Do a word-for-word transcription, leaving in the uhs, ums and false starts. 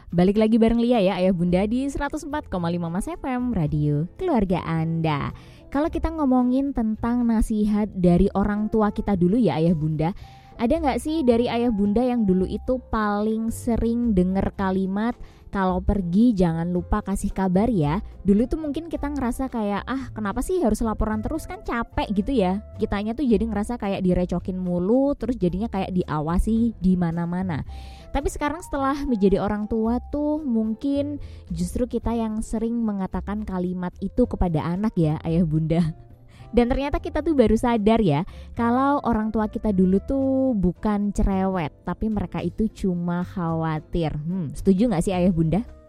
Balik lagi bareng Lia ya, Ayah Bunda di seratus empat koma lima Mas F M, Radio Keluarga Anda. Kalau kita ngomongin tentang nasihat dari orang tua kita dulu ya Ayah Bunda, ada gak sih dari Ayah Bunda yang dulu itu paling sering denger kalimat kalau pergi jangan lupa kasih kabar ya? Dulu tuh mungkin kita ngerasa kayak ah kenapa sih harus laporan terus, kan capek gitu ya. Kitanya tuh jadi ngerasa kayak direcokin mulu, terus jadinya kayak diawasi di mana-mana. Tapi sekarang setelah menjadi orang tua tuh mungkin justru kita yang sering mengatakan kalimat itu kepada anak ya Ayah Bunda. Dan ternyata kita tuh baru sadar ya kalau orang tua kita dulu tuh bukan cerewet, tapi mereka itu cuma khawatir. Hmm, setuju gak sih Ayah Bunda?